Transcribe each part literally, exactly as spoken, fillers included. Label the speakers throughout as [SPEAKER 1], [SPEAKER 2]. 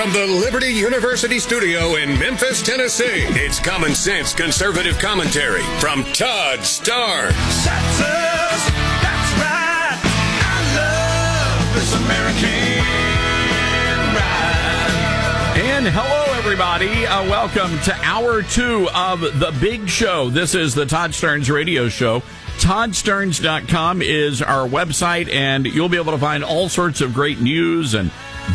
[SPEAKER 1] From the Liberty University studio in Memphis, Tennessee, it's Common Sense Conservative Commentary from Todd Starnes.
[SPEAKER 2] That's us. That's right. I love this American ride.
[SPEAKER 3] And hello, everybody. Uh, welcome to hour two of The Big Show. This is the Todd Starnes radio show. Todd Starnes dot com is our website, and you'll be able to find all sorts of great news and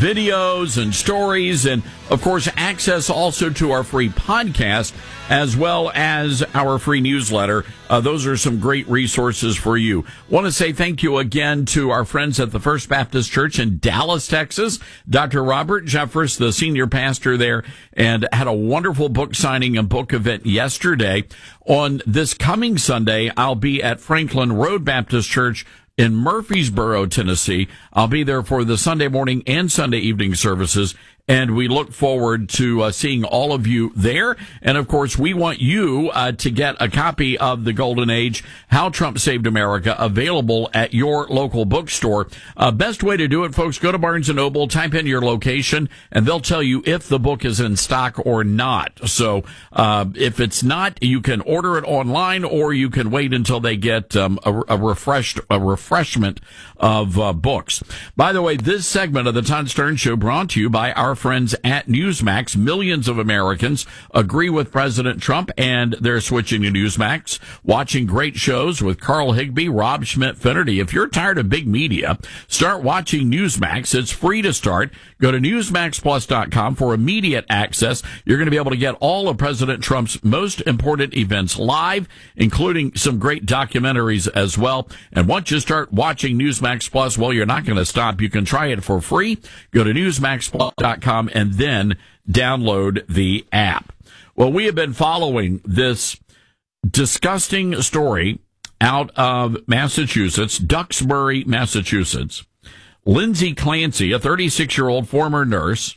[SPEAKER 3] videos and stories, and of course access also to our free podcast as well as our free newsletter. Uh, those are some great resources for you. Want to say thank you again to our friends at the First Baptist Church in Dallas, Texas. Doctor Robert Jeffress, the senior pastor there, and had a wonderful book signing and book event yesterday. On this coming Sunday, I'll be at Franklin Road Baptist Church in Murfreesboro, Tennessee. I'll be there for the Sunday morning and Sunday evening services, and we look forward to uh, seeing all of you there. And, of course, we want you uh, to get a copy of The Golden Age, How Trump Saved America, available at your local bookstore. Uh, best way to do it, folks, go to Barnes and Noble, type in your location, and they'll tell you if the book is in stock or not. So uh, if it's not, you can order it online, or you can wait until they get um, a, a refreshed a refreshment of uh, books. By the way, this segment of the Todd Starnes Show brought to you by our friends at Newsmax. Millions of Americans agree with President Trump, and they're switching to Newsmax, watching great shows with Carl Higbee, Rob Schmidt-Finnerty. If you're tired of big media, start watching Newsmax. It's free to start. Go to newsmax plus dot com for immediate access. You're going to be able to get all of President Trump's most important events live, including some great documentaries as well. And once you start watching Newsmax Plus, well, you're not going to stop. You can try it for free. Go to newsmax plus dot com and then download the app. Well, we have been following this disgusting story out of Massachusetts, Duxbury, Massachusetts. Lindsay Clancy, a thirty-six-year-old former nurse,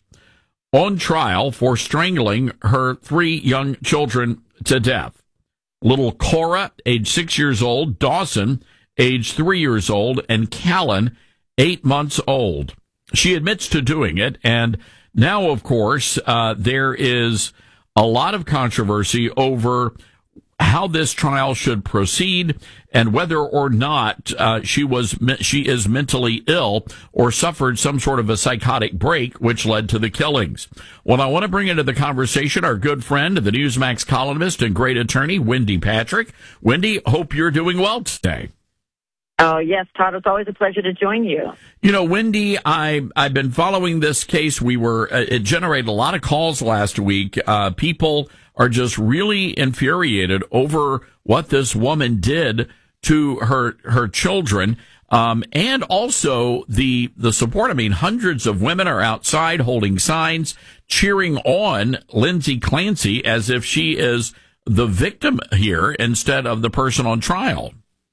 [SPEAKER 3] on trial for strangling her three young children to death. Little Cora, age six years old, Dawson, age three years old, and Callan, eight months old. She admits to doing it, and now, of course, uh, there is a lot of controversy over how this trial should proceed and whether or not uh, she was she is mentally ill or suffered some sort of a psychotic break, which led to the killings. Well, I want to bring into the conversation our good friend, the Newsmax columnist and great attorney, Wendy Patrick. Wendy, hope you're doing well today.
[SPEAKER 4] Oh, yes, Todd. It's always a pleasure to join you.
[SPEAKER 3] You know, Wendy, I, I've been following this case. We were, uh, it generated a lot of calls last week. Uh, people are just really infuriated over what this woman did to her, her children. Um, and also the, the support. I mean, hundreds of women are outside holding signs, cheering on Lindsay Clancy as if she is the victim here instead of the person on trial.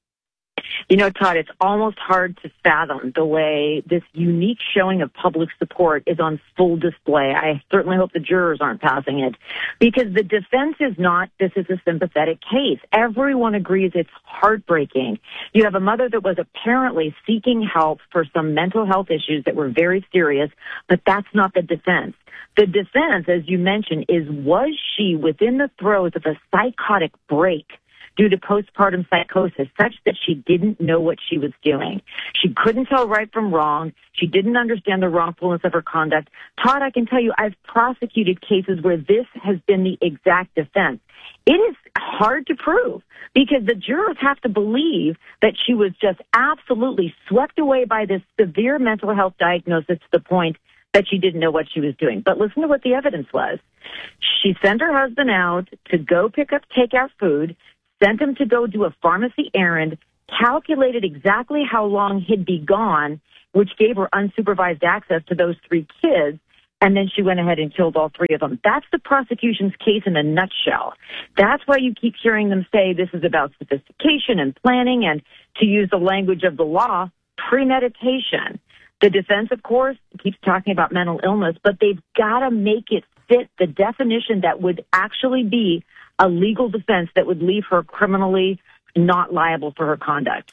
[SPEAKER 4] You know, Todd, it's almost hard to fathom the way this unique showing of public support is on full display. I certainly hope the jurors aren't passing it, because the defense is not, this is a sympathetic case. Everyone agrees it's heartbreaking. You have a mother that was apparently seeking help for some mental health issues that were very serious, but that's not the defense. The defense, as you mentioned, is was she within the throes of a psychotic break due to postpartum psychosis, such that she didn't know what she was doing. She couldn't tell right from wrong. She didn't understand the wrongfulness of her conduct. Todd, I can tell you, I've prosecuted cases where this has been the exact defense. It is hard to prove, because the jurors have to believe that she was just absolutely swept away by this severe mental health diagnosis to the point that she didn't know what she was doing. But listen to what the evidence was. She sent her husband out to go pick up takeout food, sent him to go do a pharmacy errand, calculated exactly how long he'd be gone, which gave her unsupervised access to those three kids, and then she went ahead and killed all three of them. That's the prosecution's case in a nutshell. That's why you keep hearing them say this is about sophistication and planning, and to use the language of the law, premeditation. The defense, of course, keeps talking about mental illness, but they've got to make it fit the definition that would actually be a legal defense that would leave her criminally not liable for her conduct.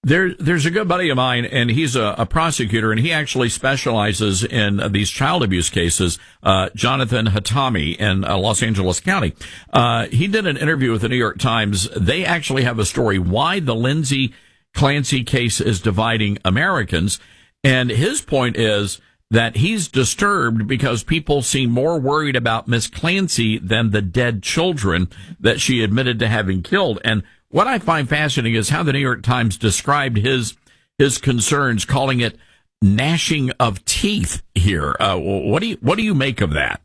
[SPEAKER 3] There, there's a good buddy of mine, and he's a, a prosecutor, and he actually specializes in uh, these child abuse cases. Uh, Jonathan Hatami in uh, Los Angeles County. Uh, he did an interview with the New York Times. They actually have a story why the Lindsay Clancy case is dividing Americans, and his point is that he's disturbed because people seem more worried about Miss Clancy than the dead children that she admitted to having killed. And what I find fascinating is how the New York Times described his his concerns, calling it gnashing of teeth here. Uh, what do you what do you make of that?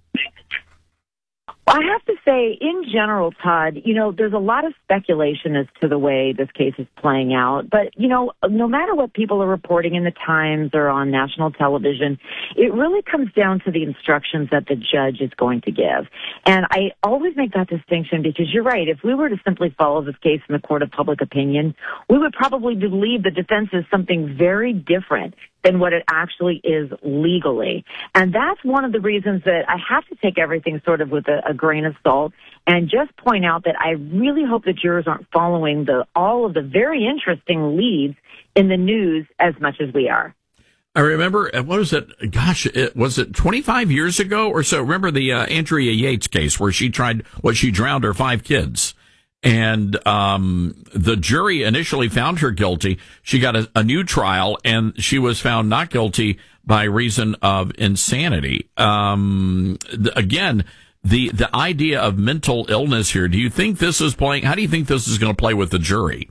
[SPEAKER 4] I have to say, in general, Todd, you know, there's a lot of speculation as to the way this case is playing out. But, you know, no matter what people are reporting in the Times or on national television, it really comes down to the instructions that the judge is going to give. And I always make that distinction because you're right. If we were to simply follow this case in the court of public opinion, we would probably believe the defense is something very different than what it actually is legally. And that's one of the reasons that I have to take everything sort of with a, a grain of salt and just point out that I really hope the jurors aren't following the all of the very interesting leads in the news as much as we are.
[SPEAKER 3] I remember, what was it? Gosh, it, was it twenty-five years ago or so? Remember the uh, Andrea Yates case where she tried, what, she drowned her five kids. And um the jury initially found her guilty. She got a, a new trial, and she was found not guilty by reason of insanity. Um th- again, the the idea of mental illness here, do you think this is playing, how do you think this is going to play with the jury?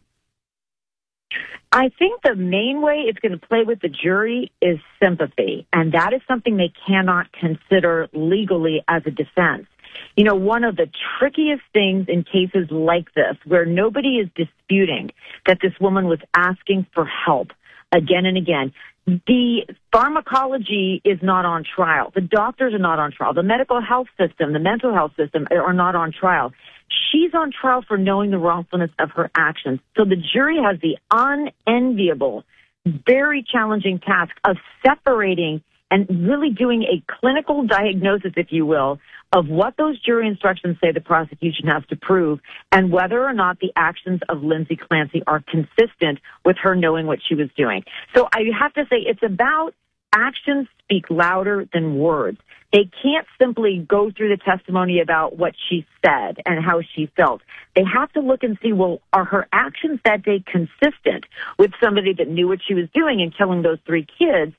[SPEAKER 4] I think the main way it's going to play with the jury is sympathy, and that is something they cannot consider legally as a defense. You know, one of the trickiest things in cases like this, where nobody is disputing that this woman was asking for help again and again, the pharmacology is not on trial. The doctors are not on trial. The medical health system, the mental health system are not on trial. She's on trial for knowing the wrongfulness of her actions. So the jury has the unenviable, very challenging task of separating and really doing a clinical diagnosis, if you will, of what those jury instructions say the prosecution has to prove and whether or not the actions of Lindsay Clancy are consistent with her knowing what she was doing. So I have to say it's about actions speak louder than words. They can't simply go through the testimony about what she said and how she felt. They have to look and see, well, are her actions that day consistent with somebody that knew what she was doing and killing those three kids,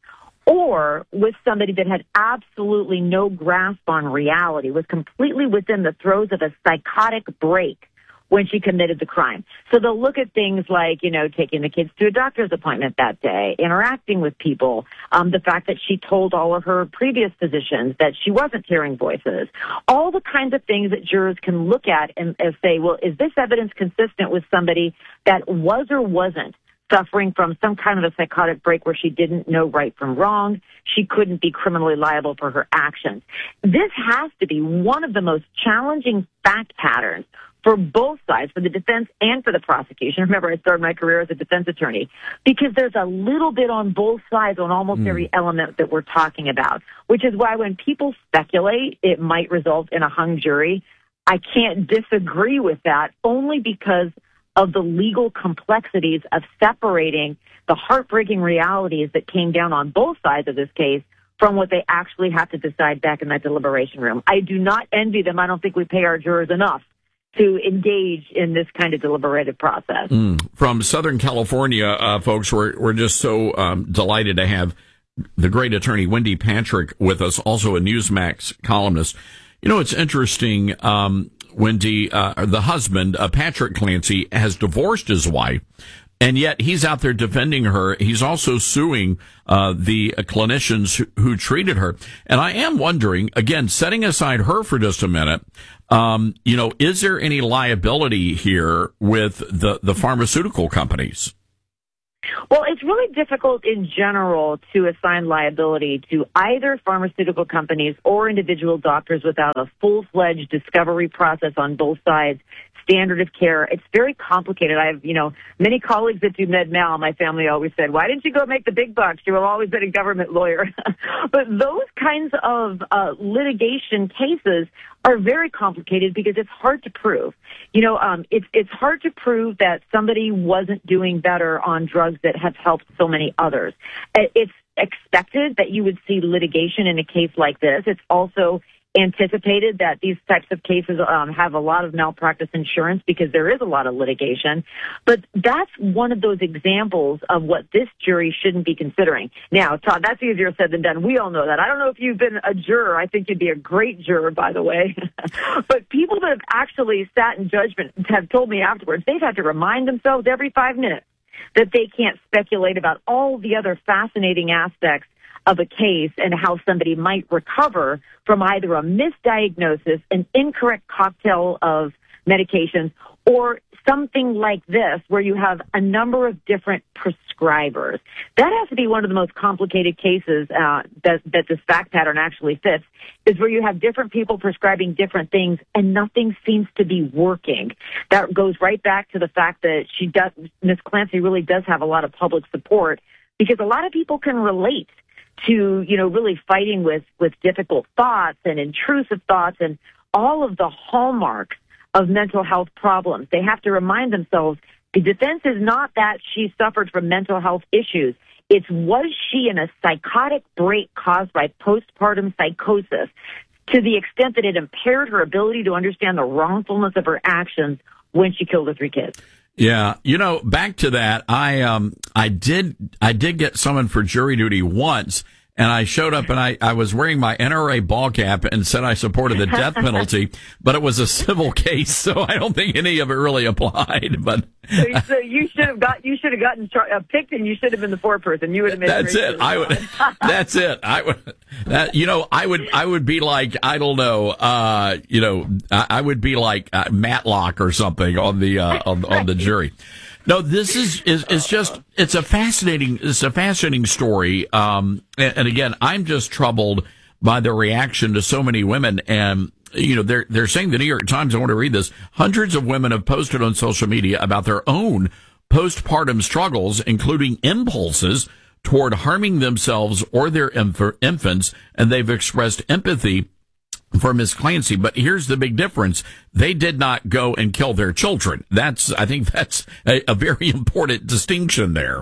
[SPEAKER 4] or with somebody that had absolutely no grasp on reality, was completely within the throes of a psychotic break when she committed the crime. So they'll look at things like, you know, taking the kids to a doctor's appointment that day, interacting with people, um, the fact that she told all of her previous physicians that she wasn't hearing voices, all the kinds of things that jurors can look at and, and say, well, is this evidence consistent with somebody that was or wasn't suffering from some kind of a psychotic break where she didn't know right from wrong? She couldn't be criminally liable for her actions. This has to be one of the most challenging fact patterns for both sides, for the defense and for the prosecution. Remember, I started my career as a defense attorney, because there's a little bit on both sides on almost mm. every element that we're talking about, which is why when people speculate it might result in a hung jury, I can't disagree with that, only because of the legal complexities of separating the heartbreaking realities that came down on both sides of this case from what they actually have to decide back in that deliberation room. I do not envy them. I don't think we pay our jurors enough to engage in this kind of deliberative process.
[SPEAKER 3] Mm. From Southern California, uh, folks, we're, we're just so um, delighted to have the great attorney Wendy Patrick with us, also a Newsmax columnist. You know, it's interesting, um, Wendy, uh, the husband, uh, Patrick Clancy, has divorced his wife, and yet he's out there defending her. He's also suing uh, the clinicians who, who treated her. And I am wondering, again, setting aside her for just a minute, um, you know, is there any liability here with the, the pharmaceutical companies?
[SPEAKER 4] Well, it's really difficult in general to assign liability to either pharmaceutical companies or individual doctors without a full-fledged discovery process on both sides standard of care. It's very complicated. I have, you know, many colleagues that do med mal. My family always said, why didn't you go make the big bucks? You have always been a government lawyer. But those kinds of uh, litigation cases are very complicated because it's hard to prove. You know, um, it's it's hard to prove that somebody wasn't doing better on drugs that have helped so many others. It's expected that you would see litigation in a case like this. It's also anticipated that these types of cases um, have a lot of malpractice insurance because there is a lot of litigation. But that's one of those examples of what this jury shouldn't be considering. Now, Todd, that's easier said than done. We all know that. I don't know if you've been a juror. I think you'd be a great juror, by the way. But people that have actually sat in judgment have told me afterwards they've had to remind themselves every five minutes that they can't speculate about all the other fascinating aspects of a case and how somebody might recover from either a misdiagnosis, an incorrect cocktail of medications, or something like this where you have a number of different prescribers. That has to be one of the most complicated cases uh, that, that this fact pattern actually fits, is where you have different people prescribing different things and nothing seems to be working. That goes right back to the fact that she does, Miz Clancy really does have a lot of public support because a lot of people can relate to, you know, really fighting with, with difficult thoughts and intrusive thoughts and all of the hallmarks of mental health problems. They have to remind themselves the defense is not that she suffered from mental health issues. It's was she in a psychotic break caused by postpartum psychosis to the extent that it impaired her ability to understand the wrongfulness of her actions when she killed her three kids.
[SPEAKER 3] Yeah, you know, back to that, I um, I did, I did get summoned for jury duty once, and I showed up and I, I was wearing my N R A ball cap and said I supported the death penalty, but it was a civil case, so I don't think any of it really applied. But
[SPEAKER 4] so, so you should have got, you should have gotten uh, picked, and you should have been the foreperson. You would have made.
[SPEAKER 3] That's it. I would. That's it. I would. That, you know, I would. I would be like, I don't know. Uh, you know, I, I would be like uh, Matlock or something on the uh, on, on the jury. No, this is, is, is just, it's a fascinating, it's a fascinating story. Um, and, and again, I'm just troubled by the reaction to so many women. And, you know, they're, they're saying the New York Times, I want to read this. Hundreds of women have posted on social media about their own postpartum struggles, including impulses toward harming themselves or their inf- infants. And they've expressed empathy for Miz Clancy, but here's the big difference. They did not go and kill their children. That's, I think that's a, a very important distinction there.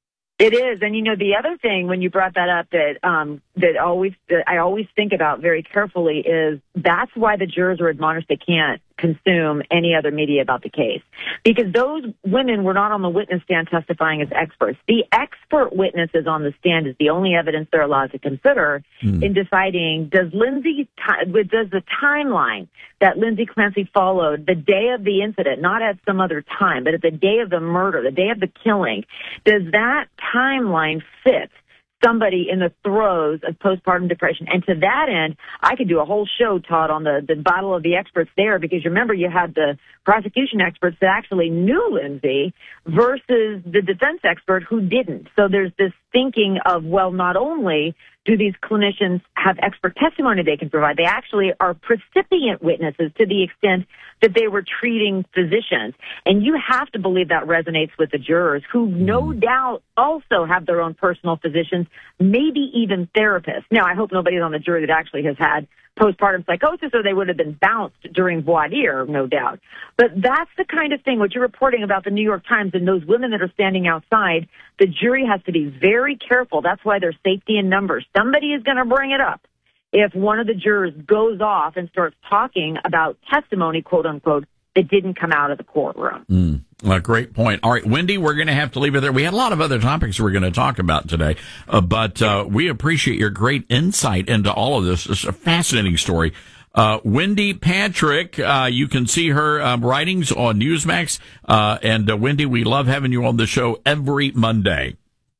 [SPEAKER 4] It is. And, you know, the other thing when you brought that up that, um, that always, that I always think about very carefully is that's why the jurors are admonished they can't consume any other media about the case. Because those women were not on the witness stand testifying as experts. The expert witnesses on the stand is the only evidence they're allowed to consider hmm. in deciding does Lindsay, does the timeline that Lindsay Clancy followed the day of the incident, not at some other time, but at the day of the murder, the day of the killing, does that timeline fit somebody in the throes of postpartum depression? And to that end, I could do a whole show, Todd, on the, the battle of the experts there, because you remember you had the prosecution experts that actually knew Lindsay versus the defense expert who didn't. So there's this thinking of, well, not only do these clinicians have expert testimony they can provide, they actually are precipient witnesses to the extent that they were treating physicians. And you have to believe that resonates with the jurors, who no doubt also have their own personal physicians, maybe even therapists. Now, I hope nobody's on the jury that actually has had postpartum psychosis, or they would have been bounced during voir dire, no doubt. But that's the kind of thing, what you're reporting about the New York Times and those women that are standing outside, the jury has to be very careful. That's why there's safety in numbers. Somebody is going to bring it up if one of the jurors goes off and starts talking about testimony, quote unquote, that didn't come out of the courtroom.
[SPEAKER 3] Mm. Well, great point. All right, Wendy, we're going to have to leave it there. We had a lot of other topics we're going to talk about today, uh, but uh, we appreciate your great insight into all of this. It's a fascinating story. Uh, Wendy Patrick, uh, you can see her um, writings on Newsmax. Uh, and uh, Wendy, we love having you on the show every Monday.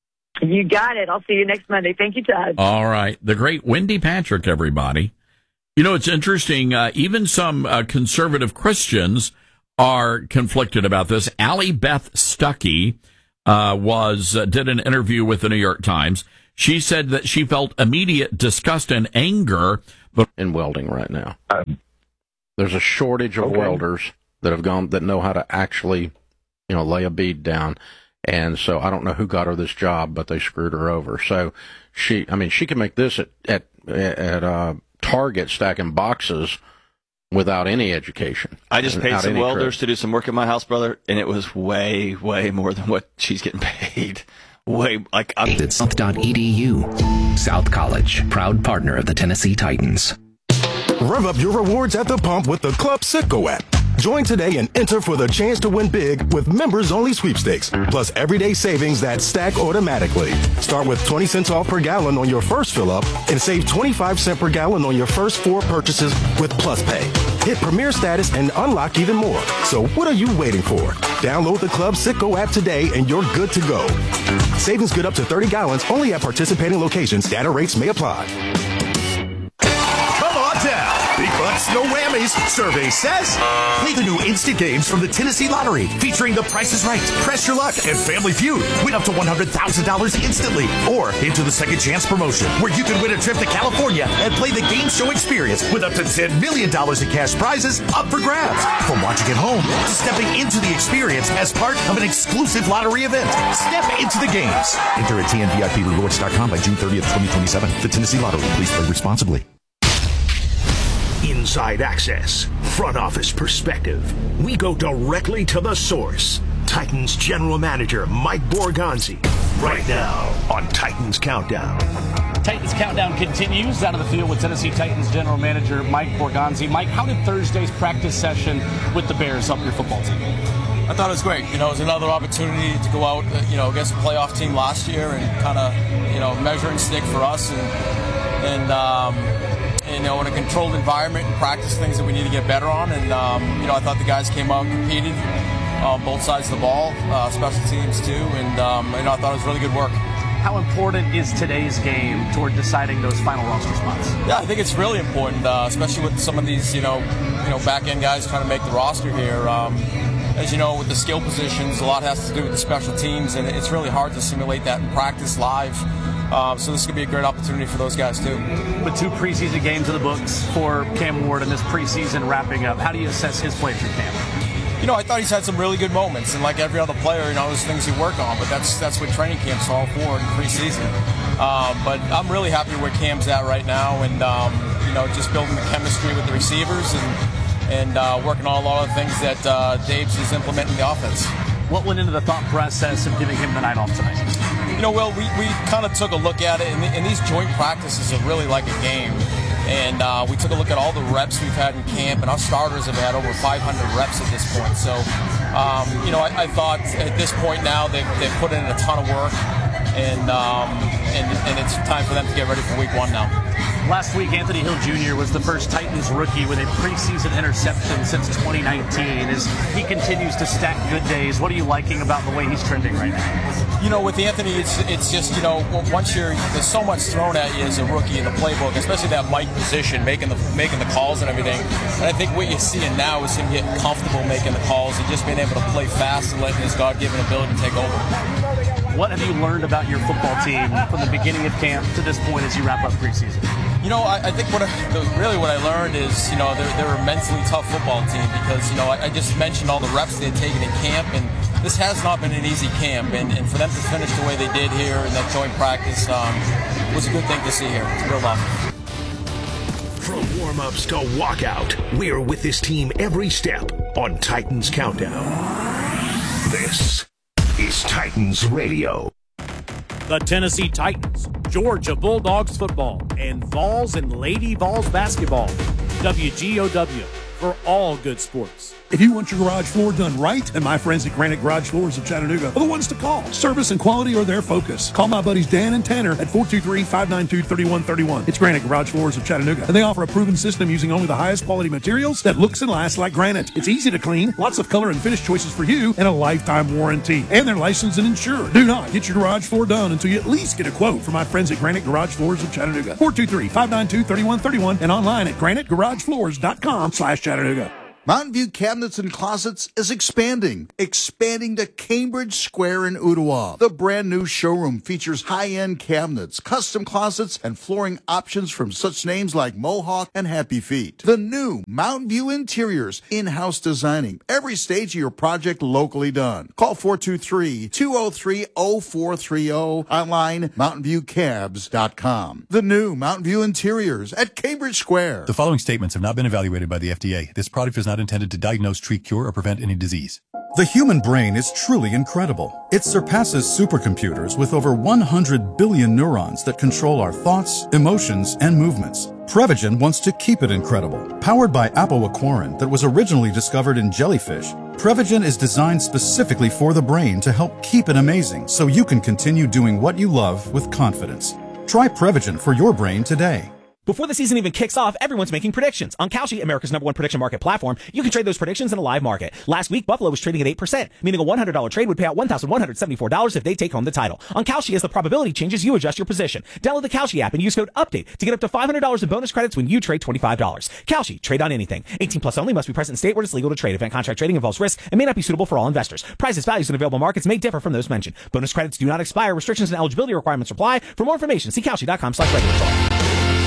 [SPEAKER 4] You got it. I'll see you next Monday. Thank you, Todd.
[SPEAKER 3] All right. The great Wendy Patrick, everybody. You know, it's interesting. Uh, even some uh, conservative Christians are conflicted about this. Allie Beth Stuckey uh, was uh, did an interview with the New York Times. She said that she felt immediate disgust and anger. But
[SPEAKER 5] in welding right now, uh, there's a shortage of
[SPEAKER 6] okay.
[SPEAKER 5] welders that have gone, that know how to actually, you know, lay a bead down. And so I don't know who got her this job, but they screwed her over. So she, I mean, she can make this at, at, at, uh, Target stacking boxes without any education.
[SPEAKER 6] I just paid some welders
[SPEAKER 5] credit.
[SPEAKER 6] to do some work at my house, brother, and it was way, way more than what she's getting paid. Way, like, I'm.
[SPEAKER 7] It's south dot e d u. South College, proud partner of the Tennessee Titans.
[SPEAKER 8] Rev up your rewards at the pump with the Club Citgo app. Join today and enter for the chance to win big with members-only sweepstakes, plus everyday savings that stack automatically. Start with twenty cents off per gallon on your first fill-up and save twenty-five cents per gallon on your first four purchases with Plus Pay. Hit Premier status and unlock even more. So what are you waiting for? Download the Club Citgo app today and you're good to go. Savings good up to thirty gallons only at participating locations. Data rates may apply.
[SPEAKER 9] Big bucks, no whammies. Survey says. Play the new instant games from the Tennessee Lottery, featuring The Price is Right, Press Your Luck, and Family Feud. Win up to one hundred thousand dollars instantly. Or into the Second Chance promotion, where you can win a trip to California and play the game show experience with up to ten million dollars in cash prizes up for grabs. From watching at home to stepping into the experience as part of an exclusive lottery event. Step into the games. Enter at T N V I P rewards dot com by June thirtieth, twenty twenty-seven. The Tennessee Lottery. Please play responsibly.
[SPEAKER 10] Inside access, front office perspective. We go directly to the source. Titans General Manager Mike Borgonzi, right now on Titans Countdown.
[SPEAKER 11] Titans Countdown continues out of the field with Tennessee Titans General Manager Mike Borgonzi. Mike, how did Thursday's practice session with the Bears help your football team?
[SPEAKER 12] I thought it was great. You know, it was another opportunity to go out, you know, against a playoff team last year and kind of, you know, measure and stick for us and, and, um, you know, in a controlled environment and practice things that we need to get better on. And, um, you know, I thought the guys came out and competed on both sides of the ball, uh, special teams too. And, um, you know, I thought it was really good work.
[SPEAKER 11] How important is today's game toward deciding those final roster spots?
[SPEAKER 12] Yeah, I think it's really important, uh, especially with some of these, you know, you know, back-end guys trying to make the roster here. Um, as you know, with the skill positions, a lot has to do with the special teams, and it's really hard to simulate that in practice live. Um, so this could be a great opportunity for those guys too.
[SPEAKER 11] With two preseason games in the books for Cam Ward and this preseason wrapping up, how do you assess his play through camp?
[SPEAKER 12] You know, I thought he's had some really good moments, and like every other player, you know, there's things you work on, but that's that's what training camp's all for in preseason. Um, but I'm really happy where Cam's at right now, and um, you know, just building the chemistry with the receivers and and uh, working on a lot of things that uh, Dave's is implementing in the offense.
[SPEAKER 11] What went into the thought process of giving him the night off tonight?
[SPEAKER 12] You know, well, we, we kind of took a look at it, and, and these joint practices are really like a game. And uh, we took a look at all the reps we've had in camp, and our starters have had over five hundred reps at this point. So, um, you know, I, I thought at this point now they've, they've put in a ton of work, and, um, and and it's time for them to get ready for week one now.
[SPEAKER 11] Last week, Anthony Hill Junior was the first Titans rookie with a preseason interception since twenty nineteen. As he continues to stack good days, what are you liking about the way he's trending right now?
[SPEAKER 12] You know, with Anthony, it's it's just, you know, once you're, there's so much thrown at you as a rookie in the playbook, especially that Mike position, making the making the calls and everything. And I think what you're seeing now is him getting comfortable making the calls and just being able to play fast and letting his God-given ability take over.
[SPEAKER 11] What have you learned about your football team from the beginning of camp to this point as you wrap up preseason?
[SPEAKER 12] You know, I, I think what I, really what I learned is, you know, they're, they're a mentally tough football team because, you know, I, I just mentioned all the reps they'd taken in camp, and this has not been an easy camp, and, and for them to finish the way they did here in that joint practice um, was a good thing to see here. It's real love.
[SPEAKER 10] From warm-ups to walkout, we're with this team every step on Titans Countdown. This is Titans Radio.
[SPEAKER 13] The Tennessee Titans, Georgia Bulldogs football, and Vols and Lady Vols basketball. W G O W for all good sports.
[SPEAKER 14] If you want your garage floor done right, then my friends at Granite Garage Floors of Chattanooga are the ones to call. Service and quality are their focus. Call my buddies Dan and Tanner at four two three, five nine two, three one three one. It's Granite Garage Floors of Chattanooga, and they offer a proven system using only the highest quality materials that looks and lasts like granite. It's easy to clean, lots of color and finish choices for you, and a lifetime warranty. And they're licensed and insured. Do not get your garage floor done until you at least get a quote from my friends at Granite Garage Floors of Chattanooga. four two three, five nine two, three one three one and online at granite garage floors dot com slash Chattanooga.
[SPEAKER 15] Mountain View Cabinets and Closets is expanding, expanding to Cambridge Square in Ottawa. The brand new showroom features high-end cabinets, custom closets, and flooring options from such names like Mohawk and Happy Feet. The new Mountain View Interiors, in-house designing, every stage of your project locally done. Call four two three, two oh three, oh four three oh, online mountain view cabs dot com. The new Mountain View Interiors at Cambridge Square.
[SPEAKER 16] The following statements have not been evaluated by the F D A. This product is not intended to diagnose, treat, cure, or prevent any disease.
[SPEAKER 17] The human brain is truly incredible. It surpasses supercomputers with over one hundred billion neurons that control our thoughts, emotions, and movements. Prevagen wants to keep it incredible. Powered by apoaquarin that was originally discovered in jellyfish, Prevagen is designed specifically for the brain to help keep it amazing so you can continue doing what you love with confidence. Try Prevagen for your brain today.
[SPEAKER 18] Before the season even kicks off, everyone's making predictions. On Kalshi, America's number one prediction market platform, you can trade those predictions in a live market. Last week, Buffalo was trading at eight percent, meaning a one hundred dollars trade would pay out one thousand one hundred seventy-four dollars if they take home the title. On Kalshi, as the probability changes, you adjust your position. Download the Kalshi app and use code UPDATE to get up to five hundred dollars in bonus credits when you trade twenty-five dollars. Kalshi, trade on anything. eighteen plus only, must be present in state where it's legal to trade. Event contract trading involves risk and may not be suitable for all investors. Prices, values, and available markets may differ from those mentioned. Bonus credits do not expire. Restrictions and eligibility requirements apply. For more information, see Kalshi.com slash regulatory.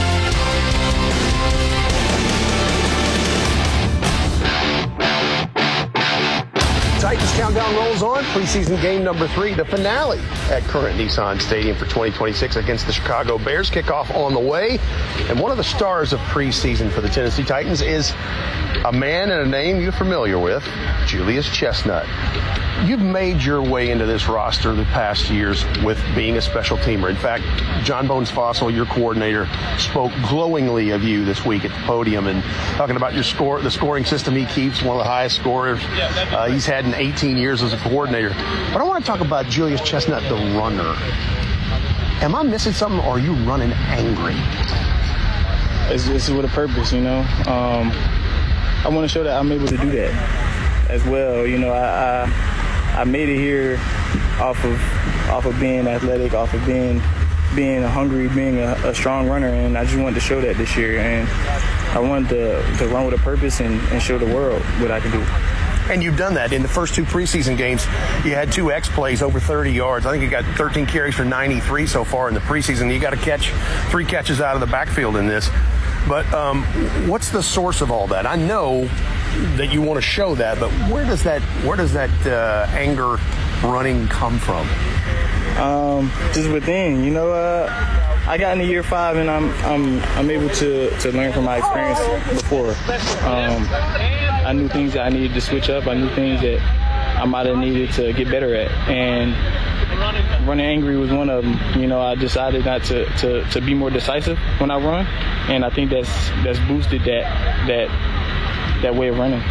[SPEAKER 19] Titans countdown rolls on. Preseason game number three, the finale at current Nissan Stadium for twenty twenty-six against the Chicago Bears. Kickoff on the way. And one of the stars of preseason for the Tennessee Titans is a man and a name you're familiar with, Julius Chestnut. You've made your way into this roster the past years with being a special teamer. In fact, John Bones Fossil, your coordinator, spoke glowingly of you this week at the podium and talking about your score, the scoring system he keeps, one of the highest scorers uh, he's had in eighteen years as a coordinator. But I want to talk about Julius Chestnut, the runner. Am I missing something, or are you running angry?
[SPEAKER 20] It's, it's with a purpose, you know. Um, I want to show that I'm able to do that as well. You know, I, I I made it here off of off of being athletic, off of being being hungry, being a, a strong runner, and I just wanted to show that this year. And I wanted to, to run with a purpose and, and show the world what I can do.
[SPEAKER 19] And you've done that in the first two preseason games. You had two X plays over thirty yards. I think you got thirteen carries for ninety-three so far in the preseason. You got to catch three catches out of the backfield in this. But um, what's the source of all that? I know that you want to show that, but where does that where does that uh, anger running come from?
[SPEAKER 20] Um, just within, you know. Uh, I got into year five, and I'm I'm I'm able to, to learn from my experience before. Um, I knew things that I needed to switch up. I knew things that I might have needed to get better at, and running angry was one of them. You know, I decided not to, to, to be more decisive when I run, and I think that's that's boosted that that that way of running.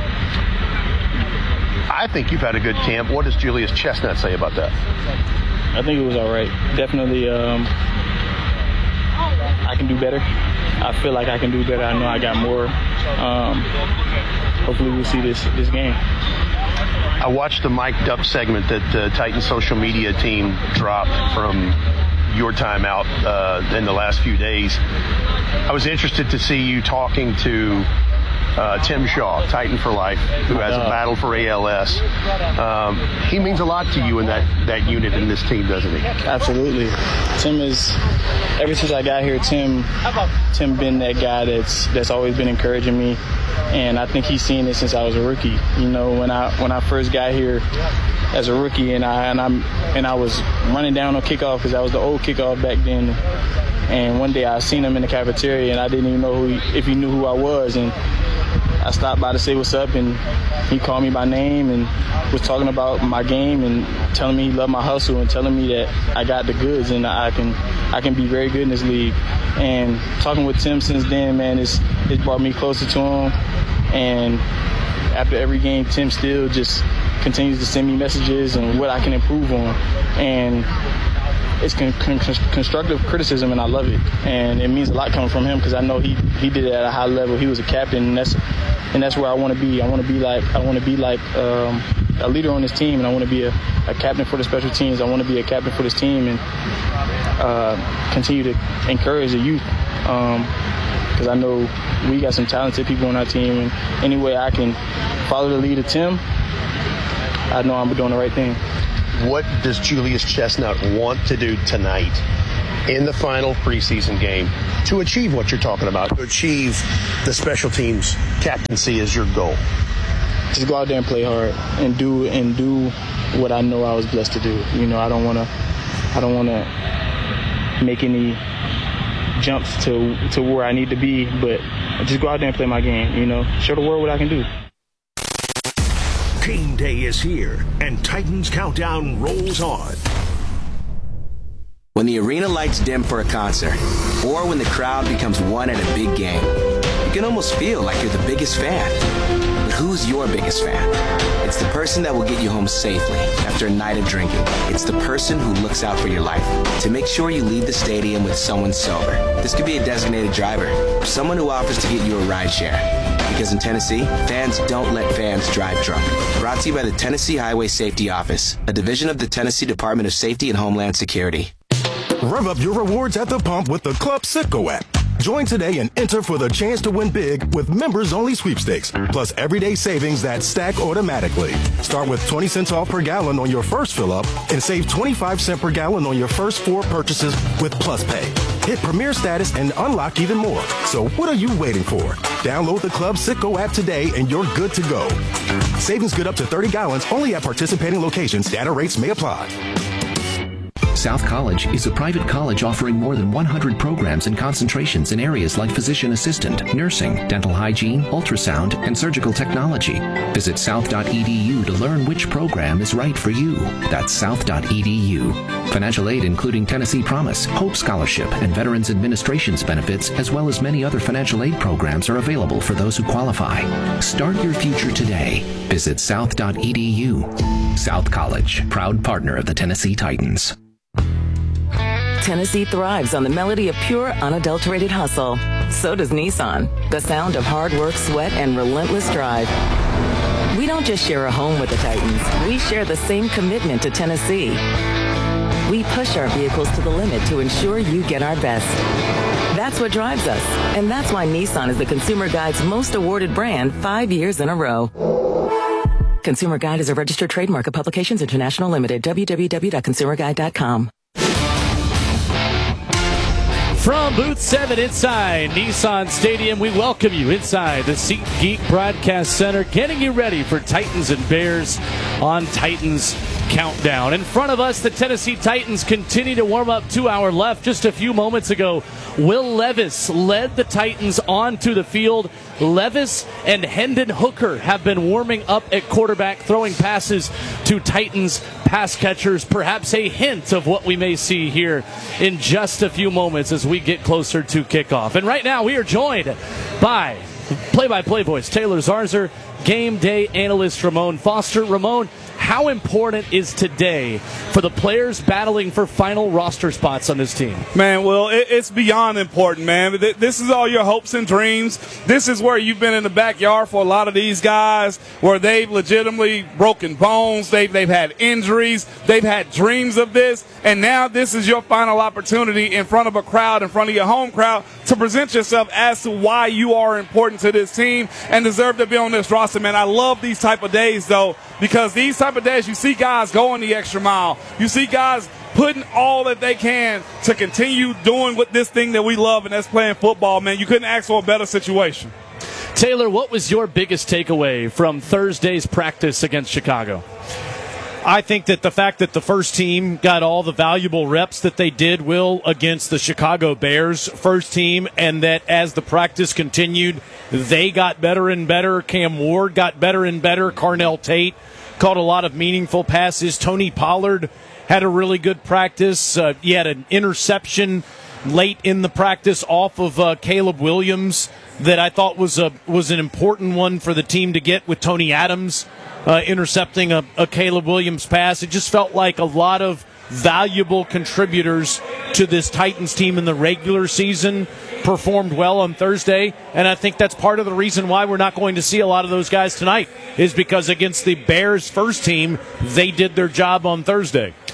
[SPEAKER 19] I think you've had a good camp. What does Julius Chestnut say about that?
[SPEAKER 20] I think it was all right. Definitely, um, I can do better. I feel like I can do better. I know I got more. Um, hopefully we'll see this this game.
[SPEAKER 19] I watched the mic'd up segment that the Titans social media team dropped from your time out uh, in the last few days. I was interested to see you talking to uh, Tim Shaw, Titan for Life, who has a battle for A L S. Um, he means a lot to you in that, that unit in this team, doesn't he?
[SPEAKER 20] Absolutely. Tim is, ever since I got here, Tim Tim been that guy that's that's always been encouraging me. And I think he's seen it since I was a rookie. You know, when I when I first got here as a rookie, and I and I'm and I was running down on kickoff because that was the old kickoff back then. And one day I seen him in the cafeteria, and I didn't even know who he, if he knew who I was. And I stopped by to say what's up, and he called me by name and was talking about my game and telling me he loved my hustle and telling me that I got the goods and I can I can be very good in this league. And talking with Tim since then, man, it's it's brought me closer to him. And after every game, Tim still just continues to send me messages and what I can improve on. And it's con- con- constructive criticism, and I love it. And it means a lot coming from him because I know he, he did it at a high level. He was a captain, and that's and that's where I want to be. I want to be like I want to be like um, a leader on this team, and I want to be a, a captain for the special teams. I want to be a captain for this team and uh, continue to encourage the youth. Um, because I know we got some talented people on our team, and any way I can follow the lead of Tim, I know I'm doing the right thing.
[SPEAKER 19] What does Julius Chestnut want to do tonight in the final preseason game to achieve what you're talking about, to achieve the special teams captaincy as your goal?
[SPEAKER 20] Just go out there and play hard and do and do what I know I was blessed to do. You know, I don't want to I don't want to make any jumps to to where I need to be, but just go out there and play my game, you know, show the world what I can do.
[SPEAKER 10] Game day is here, and Titans Countdown rolls on.
[SPEAKER 21] When the arena lights dim for a concert, or when the crowd becomes one at a big game, you can almost feel like you're the biggest fan. But who's your biggest fan? It's the person that will get you home safely after a night of drinking. It's the person who looks out for your life to make sure you leave the stadium with someone sober. This could be a designated driver or someone who offers to get you a ride share. Because in Tennessee, fans don't let fans drive drunk. Brought to you by the Tennessee Highway Safety Office, a division of the Tennessee Department of Safety and Homeland Security.
[SPEAKER 8] Rev up your rewards at the pump with the Club Citgo app. Join today and enter for the chance to win big with members-only sweepstakes, plus everyday savings that stack automatically. Start with twenty cents off per gallon on your first fill-up and save twenty-five cents per gallon on your first four purchases with Plus Pay. Hit Premier status and unlock even more. So what are you waiting for? Download the Club Citgo app today and you're good to go. Savings good up to thirty gallons only at participating locations. Data rates may apply.
[SPEAKER 7] South College is a private college offering more than one hundred programs and concentrations in areas like physician assistant, nursing, dental hygiene, ultrasound, and surgical technology. Visit south dot e d u to learn which program is right for you. That's south dot e d u. Financial aid including Tennessee Promise, Hope Scholarship, and Veterans Administration's benefits, as well as many other financial aid programs, are available for those who qualify. Start your future today. Visit south dot e d u. South College, proud partner of the Tennessee Titans.
[SPEAKER 22] Tennessee thrives on the melody of pure, unadulterated hustle. So does Nissan, the sound of hard work, sweat, and relentless drive. We don't just share a home with the Titans. We share the same commitment to Tennessee. We push our vehicles to the limit to ensure you get our best. That's what drives us, and that's why Nissan is the Consumer Guide's most awarded brand five years in a row. Consumer Guide is a registered trademark of Publications International Limited, w w w dot consumer guide dot com.
[SPEAKER 13] From Booth seven inside Nissan Stadium, we welcome you inside the SeatGeek Broadcast Center, getting you ready for Titans and Bears on Titans Countdown. In front of us, the Tennessee Titans continue to warm up. Two hour left. Just a few moments ago, Will Levis led the Titans onto the field. Levis and Hendon Hooker have been warming up at quarterback, throwing passes to Titans pass catchers. Perhaps a hint of what we may see here in just a few moments as we get closer to kickoff. And right now we are joined by play-by-play voice Taylor Zarzour, game day analyst Ramon Foster. Ramon, how important is today for the players battling for final roster spots on this team?
[SPEAKER 23] Man, well, it, it's beyond important, man. This is all your hopes and dreams. This is where you've been in the backyard for a lot of these guys, where they've legitimately broken bones, they've, they've had injuries, they've had dreams of this, and now this is your final opportunity in front of a crowd, in front of your home crowd, to present yourself as to why you are important to this team and deserve to be on this roster, man. I love these type of days, though, because these type of days you see guys going the extra mile. You see guys putting all that they can to continue doing what this thing that we love, and that's playing football, man. You couldn't ask for a better situation.
[SPEAKER 13] Taylor, what was your biggest takeaway from Thursday's practice against Chicago?
[SPEAKER 24] I think that the fact that the first team got all the valuable reps that they did, Will, against the Chicago Bears first team, and that as the practice continued, they got better and better. Cam Ward got better and better. Carnell Tate caught a lot of meaningful passes. Tony Pollard had a really good practice. Uh, he had an interception late in the practice off of uh, Caleb Williams that I thought was a was an important one for the team to get, with Tony Adams Uh, intercepting a, a Caleb Williams pass. It just felt like a lot of valuable contributors to this Titans team in the regular season performed well on Thursday, and I think that's part of the reason why we're not going to see a lot of those guys tonight, is because against the Bears first team, they did their job on Thursday.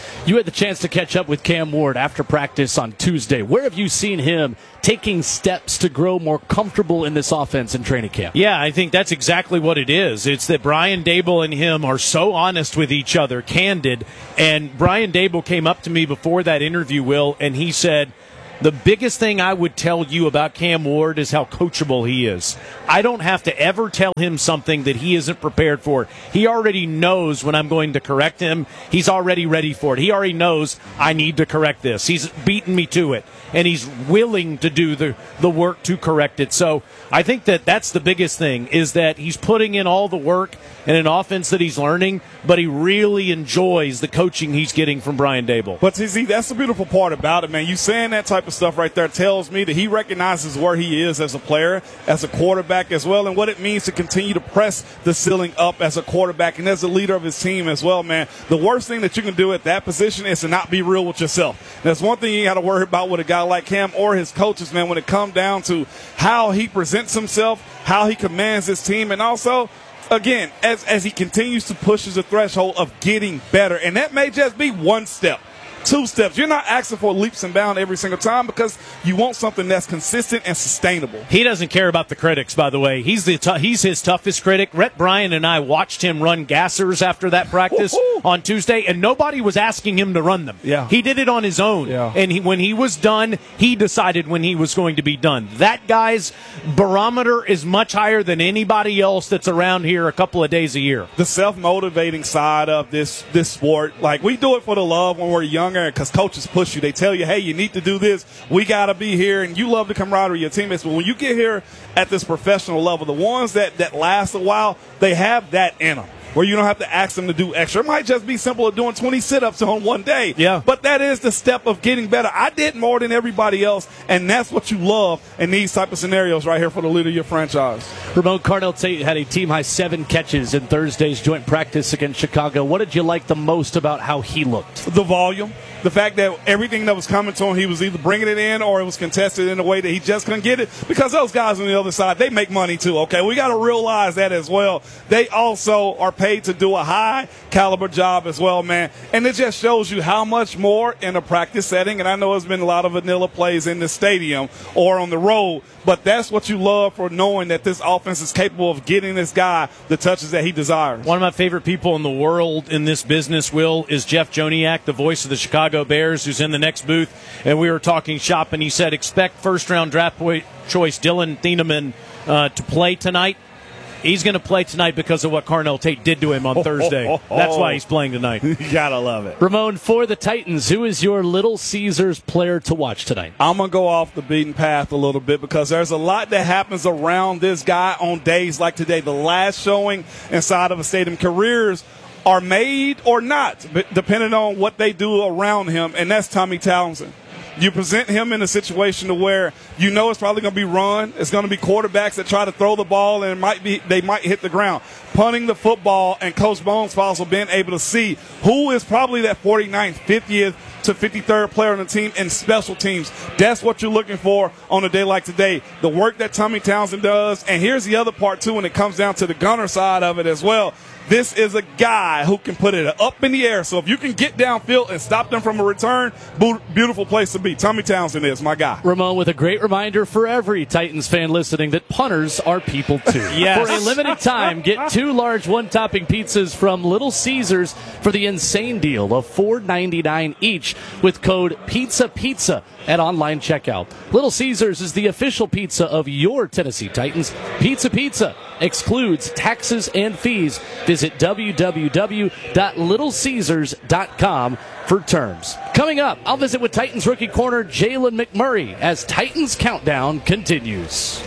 [SPEAKER 13] You had the chance to catch up with Cam Ward after practice on Tuesday. Where have you seen him taking steps to grow more comfortable in this offense in training camp?
[SPEAKER 24] Yeah, I think that's exactly what it is. It's that Brian Daboll and him are so honest with each other, candid. And Brian Daboll came up to me before that interview, Will, and he said, the biggest thing I would tell you about Cam Ward is how coachable he is. I don't have to ever tell him something that he isn't prepared for. He already knows when I'm going to correct him. He's already ready for it. He already knows I need to correct this. He's beaten me to it, and he's willing to do the, the work to correct it. So I think that that's the biggest thing, is that he's putting in all the work in an offense that he's learning, but he really enjoys the coaching he's getting from Brian Daboll.
[SPEAKER 23] But see, that's the beautiful part about it, man. You saying that type of stuff right there tells me that he recognizes where he is as a player, as a quarterback as well, and what it means to continue to press the ceiling up as a quarterback and as a leader of his team as well, man. The worst thing that you can do at that position is to not be real with yourself. That's one thing you got to worry about with a guy like Cam or his coaches, man, when it comes down to how he presents himself, how he commands his team, and also, again, as, as he continues to push the threshold of getting better. And that may just be one step, two steps. You're not asking for leaps and bounds every single time because you want something that's consistent and sustainable.
[SPEAKER 24] He doesn't care about the critics, by the way. He's the t- he's his toughest critic. Rhett Bryan and I watched him run gassers after that practice Woo-hoo. on Tuesday, and nobody was asking him to run them.
[SPEAKER 23] Yeah.
[SPEAKER 24] He did it on his own.
[SPEAKER 23] Yeah.
[SPEAKER 24] And he, when he was done, he decided when he was going to be done. That guy's barometer is much higher than anybody else that's around here a couple of days a year.
[SPEAKER 23] The self-motivating side of this this sport, like we do it for the love when we're younger because coaches push you. They tell you, hey, you need to do this. We got to be here, and you love the camaraderie of your teammates. But when you get here at this professional level, the ones that, that last a while, they have that in them, where you don't have to ask them to do extra. It might just be simple as doing twenty sit-ups on one day.
[SPEAKER 24] Yeah.
[SPEAKER 23] But that is the step of getting better. I did more than everybody else, and that's what you love in these type of scenarios right here for the leader of your franchise.
[SPEAKER 13] Ramon Carnell Tate had a team-high seven catches in Thursday's joint practice against Chicago. What did you like the most about how he looked?
[SPEAKER 23] The volume. The fact that everything that was coming to him, he was either bringing it in or it was contested in a way that he just couldn't get it. Because those guys on the other side, they make money too, okay? We got to realize that as well. They also are paid to do a high-caliber job as well, man. And it just shows you how much more in a practice setting. And I know there's been a lot of vanilla plays in the stadium or on the road, but that's what you love for knowing that this offense is capable of getting this guy the touches that he desires.
[SPEAKER 24] One of my favorite people in the world in this business, Will, is Jeff Joniak, the voice of the Chicago Bears, who's in the next booth. And we were talking shop, and he said, expect first-round draft choice Dylan Thieneman uh, to play tonight. He's going to play tonight because of what Carnell Tate did to him on Thursday.
[SPEAKER 23] oh, oh.
[SPEAKER 24] That's why he's playing tonight.
[SPEAKER 23] You got to love it.
[SPEAKER 13] Ramon, for the Titans, who is your Little Caesars player to watch tonight?
[SPEAKER 23] I'm going to go off the beaten path a little bit because there's a lot that happens around this guy on days like today. The last showing inside of a stadium, careers are made or not, depending on what they do around him, and that's Tommy Townsend. You present him in a situation to where you know it's probably going to be run. It's going to be quarterbacks that try to throw the ball, and it might be they might hit the ground. Punting the football, and Coach Bones also being able to see who is probably that forty-ninth, fiftieth to fifty-third player on the team in special teams. That's what you're looking for on a day like today. The work that Tommy Townsend does, and here's the other part, too, when it comes down to the gunner side of it as well. This is a guy who can put it up in the air. So if you can get downfield and stop them from a return, beautiful place to be. Tommy Townsend is my guy.
[SPEAKER 13] Ramon, with a great reminder for every Titans fan listening that punters are people too.
[SPEAKER 24] Yes.
[SPEAKER 13] For a limited time, get two large one-topping pizzas from Little Caesars for the insane deal of four ninety-nine each with code PizzaPizza at online checkout. Little Caesars is the official pizza of your Tennessee Titans. Pizza Pizza excludes taxes and fees. Visit w w w dot little caesars dot com for terms. Coming up, I'll visit with Titans rookie corner Jalen McMurray as Titans Countdown continues.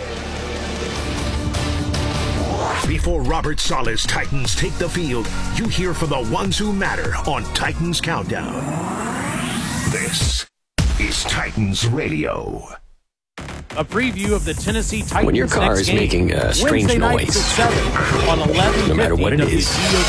[SPEAKER 10] Before Robert Saleh's Titans take the field, you hear from the ones who matter on Titans Countdown. This is Titans Radio.
[SPEAKER 13] a preview of the Tennessee Titans.
[SPEAKER 1] When your car
[SPEAKER 13] next
[SPEAKER 1] is
[SPEAKER 13] game.
[SPEAKER 1] making a strange
[SPEAKER 13] Wednesday
[SPEAKER 1] noise,
[SPEAKER 13] nights at seven on eleven
[SPEAKER 1] no matter what it is,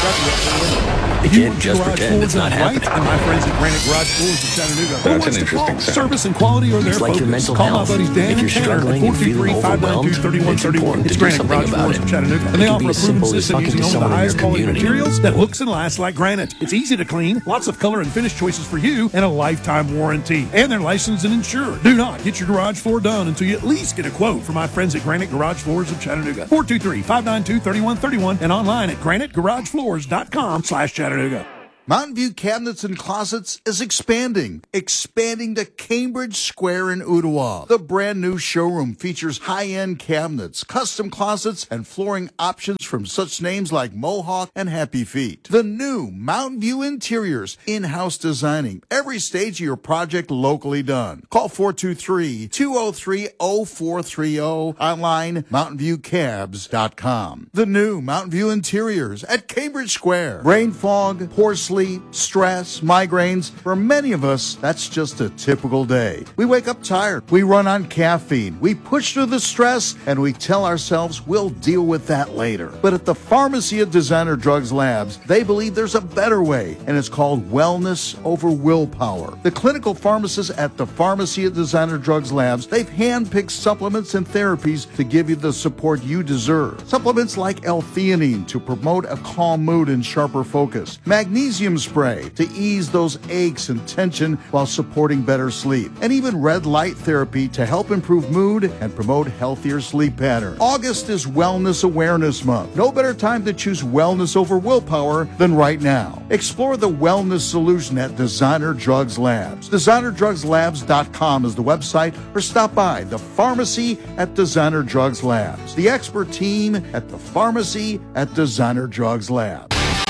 [SPEAKER 1] you can't just pretend it's not happening.
[SPEAKER 14] And my friends at Granite Garage Doors in Chattanooga.
[SPEAKER 1] That's an interesting sound.
[SPEAKER 14] Service and quality are their
[SPEAKER 1] It's like
[SPEAKER 14] focus.
[SPEAKER 1] your mental
[SPEAKER 14] Call
[SPEAKER 1] health.
[SPEAKER 14] my buddies Dan
[SPEAKER 1] If you're
[SPEAKER 14] and Tanner
[SPEAKER 1] struggling
[SPEAKER 14] at
[SPEAKER 1] and feeling overwhelmed,
[SPEAKER 14] four two three, five nine two, three one three one.
[SPEAKER 1] it's important to
[SPEAKER 14] It's
[SPEAKER 1] do
[SPEAKER 14] Granite
[SPEAKER 1] something
[SPEAKER 14] Garage
[SPEAKER 1] about
[SPEAKER 14] Doors
[SPEAKER 1] it.
[SPEAKER 14] of Chattanooga.
[SPEAKER 1] It
[SPEAKER 14] And they
[SPEAKER 1] can
[SPEAKER 14] offer
[SPEAKER 1] be
[SPEAKER 14] a
[SPEAKER 1] as
[SPEAKER 14] proven
[SPEAKER 1] simple as
[SPEAKER 14] system
[SPEAKER 1] talking to
[SPEAKER 14] using only the
[SPEAKER 1] someone in
[SPEAKER 14] highest
[SPEAKER 1] your
[SPEAKER 14] quality
[SPEAKER 1] community.
[SPEAKER 14] materials that looks and lasts like granite. It's easy to clean, lots of color and finish choices for you, and a lifetime warranty. And they're licensed and insured. Do not get your garage floor done until you at least get a quote from my friends at Granite Garage Floors of Chattanooga. four two three, five nine two, three one three one and online at granite garage floors dot com slash Chattanooga.
[SPEAKER 15] Mountain View Cabinets and Closets is expanding, expanding to Cambridge Square in Ottawa. The brand new showroom features high-end cabinets, custom closets, and flooring options from such names like Mohawk and Happy Feet. The new Mountain View Interiors, in-house designing, every stage of your project locally done. Call four two three, two oh three, oh four three oh, online mountain view cabs dot com. The new Mountain View Interiors at Cambridge Square. Brain fog, poor sleep, stress, migraines. For many of us, that's just a typical day. We wake up tired. We run on caffeine. We push through the stress, and we tell ourselves we'll deal with that later. But at the Pharmacy of Designer Drugs Labs, they believe there's a better way, and it's called wellness over willpower. The clinical pharmacists at the Pharmacy of Designer Drugs Labs, they've handpicked supplements and therapies to give you the support you deserve. Supplements like L-theanine to promote a calm mood and sharper focus. Magnesium spray to ease those aches and tension while supporting better sleep. And even red light therapy to help improve mood and promote healthier sleep patterns. August is Wellness Awareness Month. No better time to choose wellness over willpower than right now. Explore the wellness solution at Designer Drugs Labs. designer drugs labs dot com is the website, or stop by the Pharmacy at Designer Drugs Labs. The expert team at the Pharmacy at Designer Drugs Labs.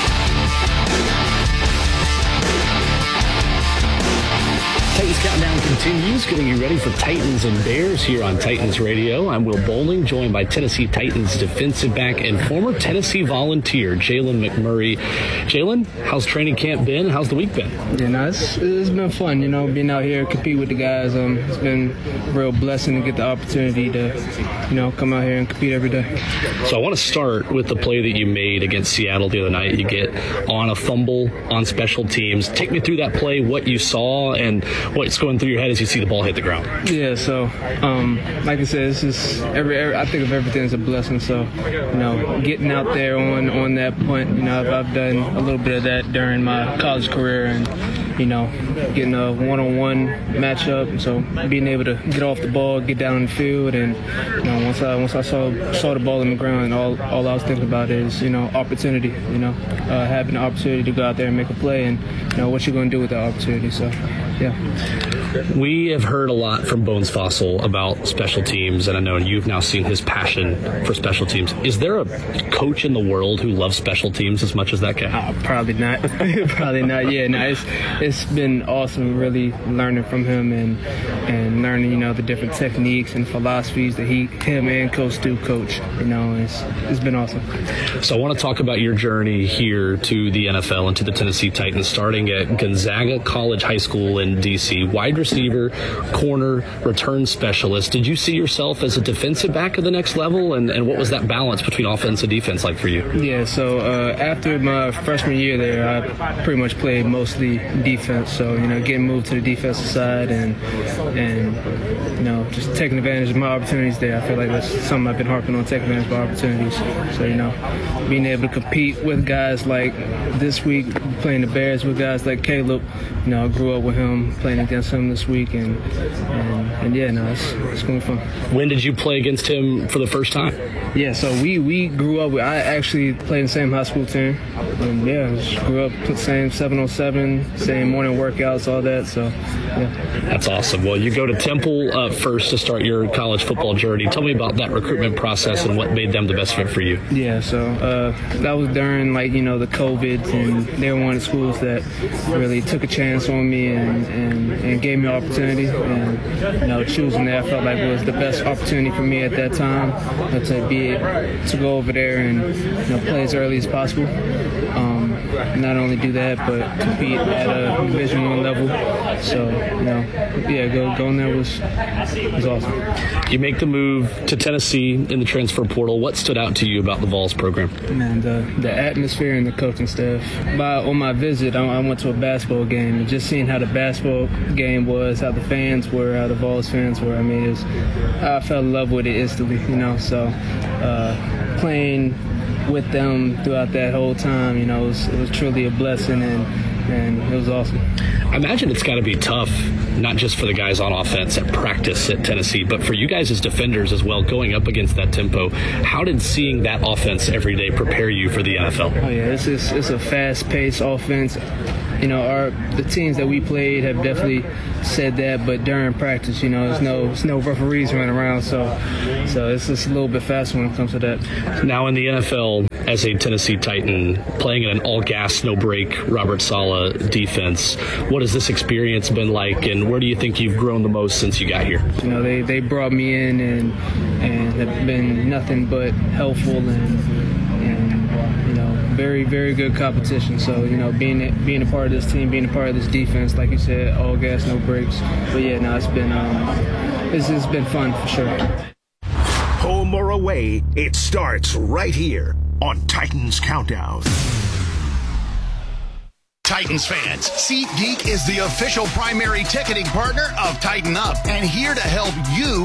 [SPEAKER 2] Titans Countdown continues, getting you ready for Titans and Bears here on Titans Radio. I'm Will Bowling, joined by Tennessee Titans defensive back and former Tennessee Volunteer, Jalen McMurray. Jalen, how's training camp been? How's the week been?
[SPEAKER 3] Yeah, no, it's, it's been fun, you know, being out here, compete with the guys. Um, it's been a real blessing to get the opportunity to, you know, come out here and compete every day.
[SPEAKER 2] So I want to start with the play that you made against Seattle the other night. You get on a fumble on special teams. Take me through that play, what you saw, and what's going through your head as you see the ball hit the ground.
[SPEAKER 3] Yeah, so um, like I said, this is every, every. I think of everything as a blessing. So, you know, getting out there on on that punt, you know, I've, I've done a little bit of that during my college career, and you know, getting a one-on-one matchup. So being able to get off the ball, get down on the field, and you know, once I once I saw saw the ball on the ground, all all I was thinking about is you know opportunity. You know, uh, having the opportunity to go out there and make a play, and you know what you're going to do with that opportunity. So, yeah.
[SPEAKER 2] We have heard a lot from Bones Fossil about special teams, and I know you've now seen his passion for special teams. Is there a coach in the world who loves special teams as much as that guy?
[SPEAKER 3] Uh, probably not. Probably not. Yeah, no, it's it's been awesome really learning from him and and learning, you know, the different techniques and philosophies that he, him and Coach Stu coach. You know, it's it's been awesome.
[SPEAKER 2] So I want to talk about your journey here to the N F L and to the Tennessee Titans, starting at Gonzaga College High School in D C, wide receiver, corner, return specialist. Did you see yourself as a defensive back at the next level, and, and what was that balance between offense and defense like for you?
[SPEAKER 3] Yeah, so uh, after my freshman year there, I pretty much played mostly defense. So, you know, getting moved to the defensive side and, and you know, just taking advantage of my opportunities there. I feel like that's something I've been harping on, taking advantage of my opportunities. So, you know, being able to compete with guys like this week, playing the Bears with guys like Caleb. You know, I grew up with him, playing against him this week, and and, and yeah, no, it's, it's going to be fun.
[SPEAKER 2] When did you play against him for the first time?
[SPEAKER 3] Yeah, so we, we grew up with, I actually played in the same high school team, and yeah, just grew up the same seven on seven, same morning workouts, all that, so yeah.
[SPEAKER 2] That's awesome. Well, you go to Temple uh, first to start your college football journey. Tell me about that recruitment process and what made them the best fit for you.
[SPEAKER 3] Yeah, so uh, that was during, like, you know, the COVID, and they were one of the schools that really took a chance on me and, and, and gave me me an opportunity, and you know, choosing that I felt like was the best opportunity for me at that time, you know, to be to go over there and you know, play as early as possible. Um, not only do that, but compete at a Division One level. So, you know, yeah, go going there was was awesome.
[SPEAKER 2] You make the move to Tennessee in the transfer portal. What stood out to you about the Vols program?
[SPEAKER 3] Man, the the atmosphere and the coaching staff. By on my visit, I, I went to a basketball game, and just seeing how the basketball game was, how the fans were, how the Vols fans were. I mean, it was, I fell in love with it instantly. You know, so uh, playing with them throughout that whole time, you know, it was, it was truly a blessing, and and it was awesome.
[SPEAKER 2] I imagine it's got to be tough, not just for the guys on offense at practice at Tennessee, but for you guys as defenders as well, going up against that tempo. How did seeing that offense every day prepare you for the N F L?
[SPEAKER 3] Oh yeah, it's it's, it's a fast-paced offense. You know, our the teams that we played have definitely said that, but during practice, you know, there's no there's no referees running around, so so it's just a little bit faster when it comes to that.
[SPEAKER 2] Now in the N F L, as a Tennessee Titan, playing in an all-gas, no-break Robert Saleh defense, what has this experience been like, and where do you think you've grown the most since you got here?
[SPEAKER 3] You know, they, they brought me in and and have been nothing but helpful and and you know, very very good competition. So you know, being being a part of this team, being a part of this defense, like you said, all gas, no breaks. But yeah, no, it's been um, it's, it's been fun for sure.
[SPEAKER 10] Home or away, it starts right here on Titans Countdown.
[SPEAKER 4] Titans fans, SeatGeek is the official primary ticketing partner of Tighten Up, and here to help you